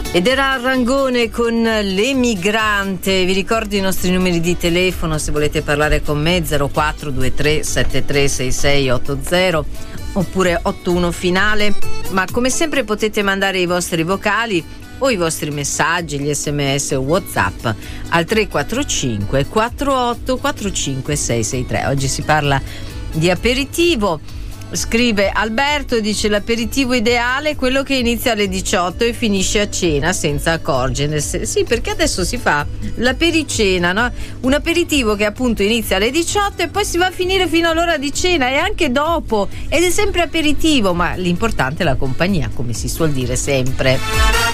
Ed era Rangone con L'Emigrante. Vi ricordo i nostri numeri di telefono se volete parlare con me: 0423 736680 oppure 81 finale. Ma come sempre potete mandare i vostri vocali o i vostri messaggi, gli sms o WhatsApp al 345 48 45 663. Oggi si parla di aperitivo. Scrive Alberto, dice: l'aperitivo ideale è quello che inizia alle 18 e finisce a cena senza accorgersene. Sì, perché adesso si fa l'apericena, no? Un aperitivo che appunto inizia alle 18 e poi si va a finire fino all'ora di cena e anche dopo, ed è sempre aperitivo, ma l'importante è la compagnia, come si suol dire sempre.